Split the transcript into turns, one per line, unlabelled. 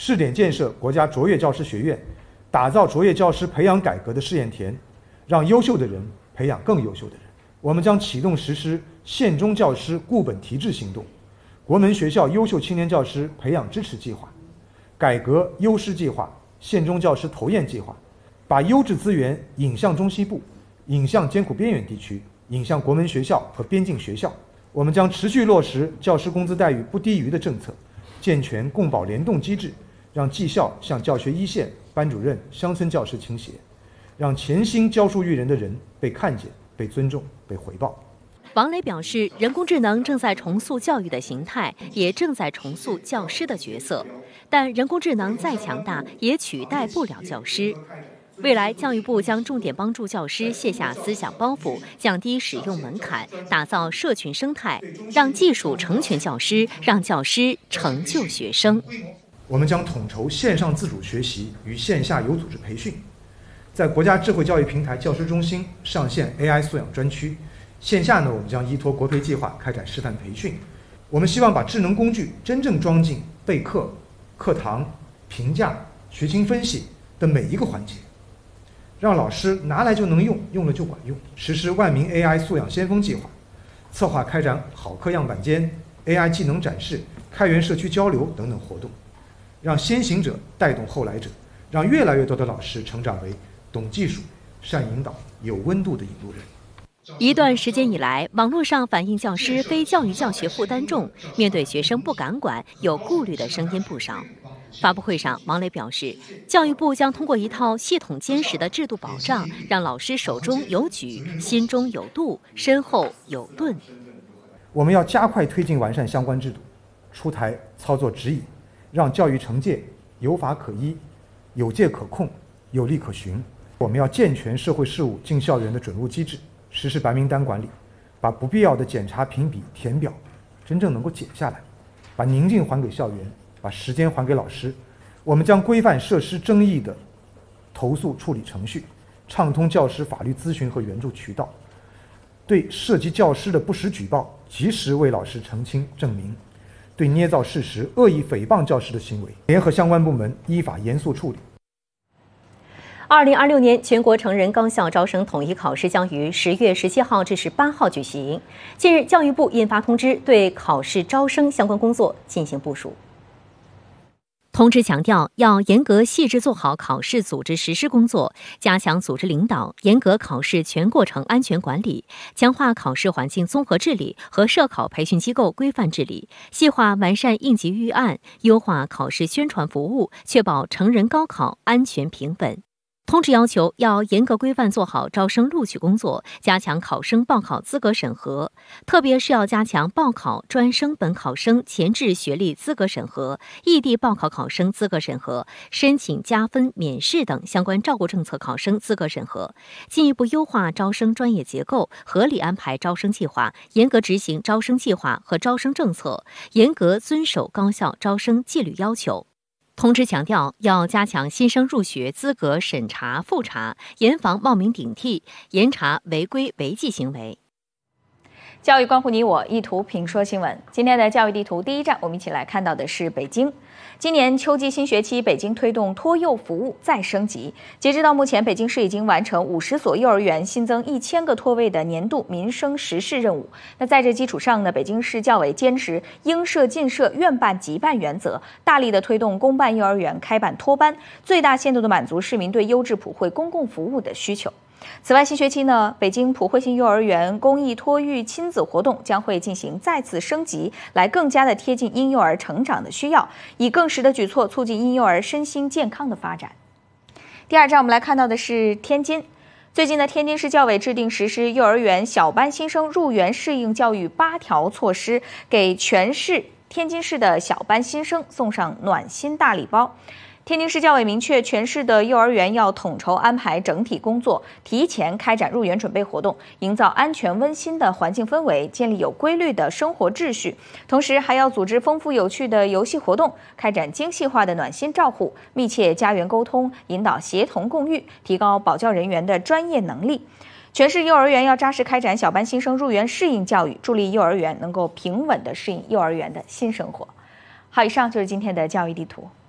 试点建设国家卓越教师学院，打造卓越教师培养改革的试验田，让优秀的人培养更优秀的人。我们将启动实施县中教师固本提质行动，国门学校优秀青年教师培养支持计划，改革优师计划、县中教师投研计划，把优质资源引向中西部，引向艰苦边缘地区，引向国门学校和边境学校。我们将持续落实教师工资待遇不低于的政策，健全共保联动机制，让绩效向教学一线、班主任、乡村教师倾斜，让潜心教书育人的人被看见、被尊重、被回报。
王磊表示，人工智能正在重塑教育的形态，也正在重塑教师的角色。但人工智能再强大，也取代不了教师。未来，教育部将重点帮助教师卸下思想包袱，降低使用门槛，打造社群生态，让技术成全教师，让教师成就学生。
我们将统筹线上自主学习与线下有组织培训，在国家智慧教育平台教师中心上线 AI 素养专区。线下呢，我们将依托国培计划开展示范培训。我们希望把智能工具真正装进备课、课堂、评价、学情分析的每一个环节，让老师拿来就能用，用了就管用。实施万名 AI 素养先锋计划，策划开展好课样板间、AI 技能展示、开源社区交流等等活动，让先行者带动后来者，让越来越多的老师成长为懂技术、善引导、有温度的引路人。
一段时间以来，网络上反映教师非教育教学负担重，面对学生不敢管、有顾虑的声音不少。发布会上，王磊表示，教育部将通过一套系统坚实的制度保障，让老师手中有矩、心中有度、身后有盾。
我们要加快推进完善相关制度，出台操作指引，让教育惩戒有法可依、有戒可控、有例可循。我们要健全社会事务进校园的准入机制，实施白名单管理，把不必要的检查评比填表真正能够减下来，把宁静还给校园，把时间还给老师。我们将规范设施争议的投诉处理程序，畅通教师法律咨询和援助渠道，对涉及教师的不实举报及时为老师澄清证明，对捏造事实、恶意诽谤教师的行为，联合相关部门依法严肃处理。
2026年全国成人高校招生统一考试将于10月17号至18号举行。近日，教育部印发通知，对考试招生相关工作进行部署。通知强调，要严格细致做好考试组织实施工作，加强组织领导，严格考试全过程安全管理，强化考试环境综合治理和涉考培训机构规范治理，细化完善应急预案，优化考试宣传服务，确保成人高考安全平稳。通知要求，要严格规范做好招生录取工作，加强考生报考资格审核，特别是要加强报考专升本考生前置学历资格审核、异地报考考生资格审核、申请加分免试等相关照顾政策考生资格审核，进一步优化招生专业结构，合理安排招生计划，严格执行招生计划和招生政策，严格遵守高校招生纪律要求。通知强调，要加强新生入学资格审查复查，严防冒名顶替，严查违规违纪行为。
教育关乎你我，一图评说新闻。今天的教育地图第一站，我们一起来看到的是北京。今年秋季新学期，北京推动托幼服务再升级。截止到目前，北京市已经完成50所幼儿园新增1000个托位的年度民生实事任务。那在这基础上呢，北京市教委坚持应设尽设、院办即办原则，大力的推动公办幼儿园开办托班，最大限度的满足市民对优质普惠公共服务的需求。此外，新学期呢，北京普惠性幼儿园公益托育亲子活动将会进行再次升级，来更加的贴近婴幼儿成长的需要，以更实的举措促进婴幼儿身心健康的发展。第二站，我们来看到的是天津。最近呢，天津市教委制定实施幼儿园小班新生入园适应教育8条措施，给全市天津市的小班新生送上暖心大礼包。天津市教委明确，全市的幼儿园要统筹安排整体工作，提前开展入园准备活动，营造安全温馨的环境氛围，建立有规律的生活秩序。同时，还要组织丰富有趣的游戏活动，开展精细化的暖心照护，密切家园沟通，引导协同共育，提高保教人员的专业能力。全市幼儿园要扎实开展小班新生入园适应教育，助力幼儿园能够平稳地适应幼儿园的新生活。好，以上就是今天的教育地图。